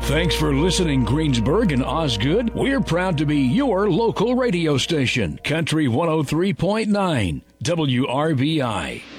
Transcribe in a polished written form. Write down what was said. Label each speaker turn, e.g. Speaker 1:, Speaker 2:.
Speaker 1: Thanks for listening, Greensburg and Osgood. We're proud to be your local radio station, Country 103.9 WRBI.